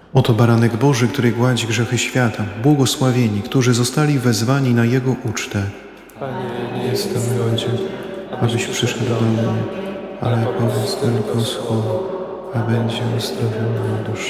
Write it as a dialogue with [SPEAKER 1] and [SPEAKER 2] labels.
[SPEAKER 1] Oto baranek Boży, który gładzi grzechy świata. Błogosławieni, którzy zostali wezwani na Jego ucztę.
[SPEAKER 2] Panie, nie jestem godzien,
[SPEAKER 1] Abyś przyszedł do mnie, ale powiedz tylko słowo, a będzie uzdrowiona dusza